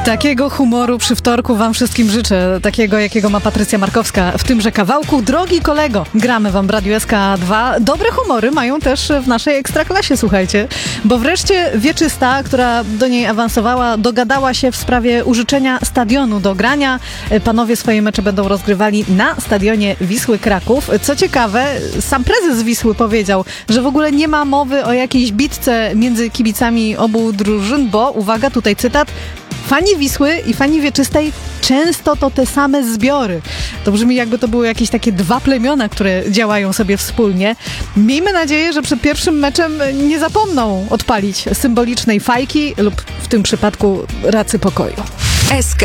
Takiego humoru przy wtorku wam wszystkim życzę, takiego jakiego ma Patrycja Markowska w tymże kawałku. Drogi kolego, gramy wam w Radiu SK2. Dobre humory mają też w naszej Ekstraklasie, słuchajcie, bo wreszcie Wieczysta, która do niej awansowała, dogadała się w sprawie użyczenia stadionu do grania. Panowie swoje mecze będą rozgrywali na stadionie Wisły Kraków. Co ciekawe, sam prezes Wisły powiedział, że w ogóle nie ma mowy o jakiejś bitce między kibicami obu drużyn, bo, uwaga, tutaj cytat, fani Wisły i fani Wieczystej często to te same zbiory. To brzmi, jakby to były jakieś takie dwa plemiona, które działają sobie wspólnie. Miejmy nadzieję, że przed pierwszym meczem nie zapomną odpalić symbolicznej fajki lub w tym przypadku racy pokoju.